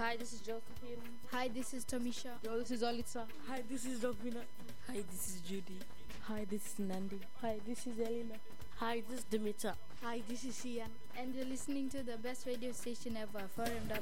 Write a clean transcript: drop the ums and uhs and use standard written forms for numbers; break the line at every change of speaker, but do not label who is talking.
Hi, this is Josephine.
Hi, this is Tamisha.
Yo, this is Olitsa.
Hi, this is Dovina.
Hi, this is Judy.
Hi, this is Nandi.
Hi, this is Elena.
Hi, this is Dimitra.
Hi, this is Ian.
And you're listening to the best radio station ever, Forum